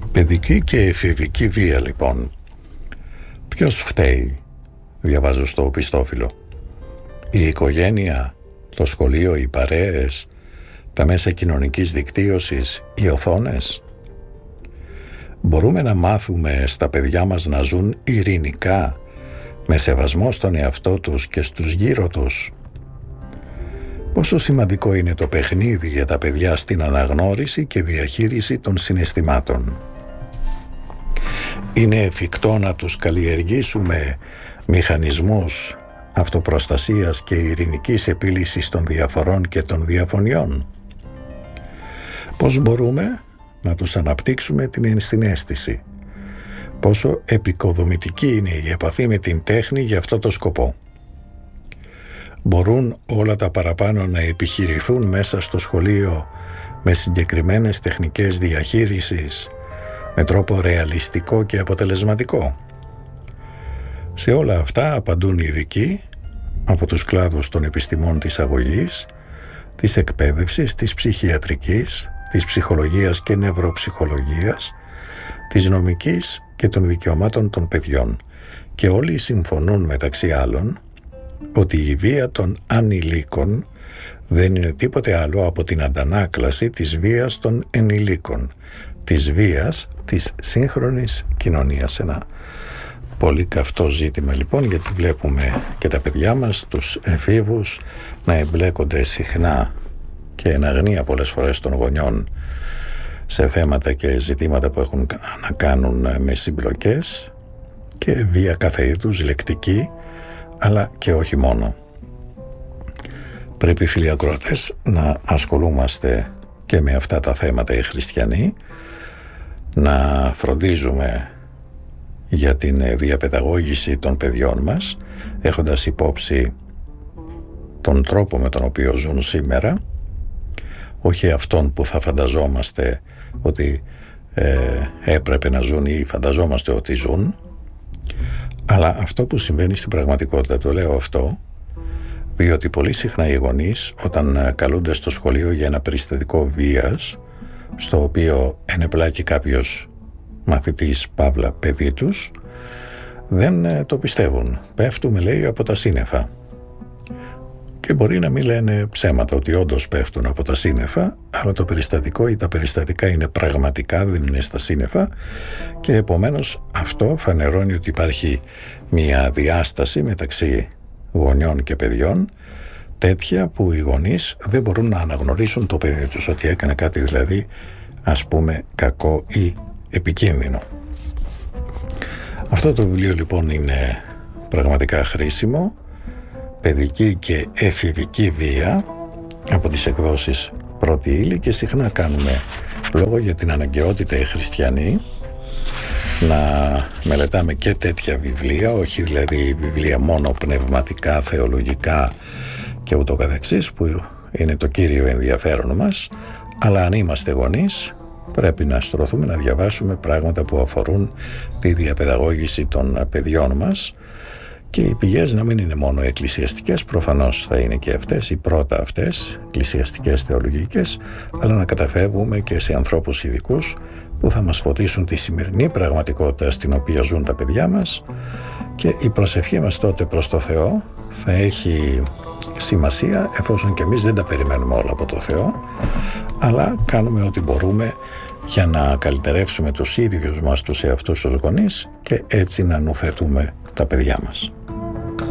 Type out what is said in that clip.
Παιδική και εφηβική βία, λοιπόν. Ποιος φταίει? Διαβάζω στο οπιστόφυλλο. Η οικογένεια, το σχολείο, οι παρέες, τα μέσα κοινωνικής δικτύωσης, οι οθόνες? Μπορούμε να μάθουμε στα παιδιά μας να ζουν ειρηνικά, με σεβασμό στον εαυτό τους και στους γύρω τους? Πόσο σημαντικό είναι το παιχνίδι για τα παιδιά στην αναγνώριση και διαχείριση των συναισθημάτων? Είναι εφικτό να τους καλλιεργήσουμε μηχανισμούς αυτοπροστασίας και ειρηνικής επίλυσης των διαφορών και των διαφωνιών? Πώς μπορούμε να τους αναπτύξουμε την ενσυναίσθηση? Πόσο επικοδομητική είναι η επαφή με την τέχνη για αυτό το σκοπό? Μπορούν όλα τα παραπάνω να επιχειρηθούν μέσα στο σχολείο με συγκεκριμένες τεχνικές διαχείρισης, με τρόπο ρεαλιστικό και αποτελεσματικό? Σε όλα αυτά απαντούν ειδικοί από τους κλάδους των επιστημών της αγωγής, της εκπαίδευσης, της ψυχιατρικής, της ψυχολογίας και νευροψυχολογίας, της νομικής και των δικαιωμάτων των παιδιών, και όλοι συμφωνούν μεταξύ άλλων ότι η βία των ανηλίκων δεν είναι τίποτε άλλο από την αντανάκλαση της βίας των ενηλίκων, της βίας της σύγχρονης κοινωνίας. Ένα πολύ καυτό ζήτημα, λοιπόν, γιατί βλέπουμε και τα παιδιά μας, τους εφήβους, να εμπλέκονται συχνά και εν αγνία πολλές φορές των γονιών σε θέματα και ζητήματα που έχουν να κάνουν με συμπλοκές και βία κάθε είδους, λεκτική, αλλά και όχι μόνο. Πρέπει, φίλοι ακροατές, να ασχολούμαστε και με αυτά τα θέματα οι χριστιανοί, να φροντίζουμε για την διαπαιδαγώγηση των παιδιών μας, έχοντας υπόψη τον τρόπο με τον οποίο ζουν σήμερα, όχι αυτόν που θα φανταζόμαστε ότι έπρεπε να ζουν ή φανταζόμαστε ότι ζουν, αλλά αυτό που συμβαίνει στην πραγματικότητα. Το λέω αυτό διότι πολύ συχνά οι γονείς, όταν καλούνται στο σχολείο για ένα περιστατικό βίας, στο οποίο ενεπλάκει κάποιος μαθητής παύλα παιδί τους, δεν το πιστεύουν. Πέφτουμε, λέει, από τα σύννεφα. Και μπορεί να μην λένε ψέματα, ότι όντως πέφτουν από τα σύννεφα, αλλά το περιστατικό ή τα περιστατικά είναι πραγματικά, δεν είναι στα σύννεφα, και επομένως αυτό φανερώνει ότι υπάρχει μια διάσταση μεταξύ γονιών και παιδιών, τέτοια που οι γονείς δεν μπορούν να αναγνωρίσουν το παιδί τους, ότι έκανε κάτι δηλαδή, ας πούμε, κακό ή επικίνδυνο. Αυτό το βιβλίο, λοιπόν, είναι πραγματικά χρήσιμο. Παιδική και εφηβική βία, από τις εκδόσεις Πρώτη Ύλη, και συχνά κάνουμε λόγο για την αναγκαιότητα οι χριστιανοί να μελετάμε και τέτοια βιβλία, όχι δηλαδή βιβλία μόνο πνευματικά, θεολογικά και ούτω καθεξής, που είναι το κύριο ενδιαφέρον μας, αλλά αν είμαστε γονείς πρέπει να στρωθούμε να διαβάσουμε πράγματα που αφορούν τη διαπαιδαγώγηση των παιδιών μας, και οι πηγές να μην είναι μόνο εκκλησιαστικές, προφανώς θα είναι και αυτές, οι πρώτα αυτές, εκκλησιαστικές, θεολογικές, αλλά να καταφεύγουμε και σε ανθρώπους ειδικούς που θα μας φωτίσουν τη σημερινή πραγματικότητα στην οποία ζουν τα παιδιά μας, και η προσευχή μας τότε προς το Θεό θα έχει σημασία, εφόσον και εμείς δεν τα περιμένουμε όλα από το Θεό, αλλά κάνουμε ό,τι μπορούμε για να καλυτερεύσουμε τους ίδιους μας τους εαυτούς τους γονείς και έτσι να νουθετούμε τα παιδιά μας.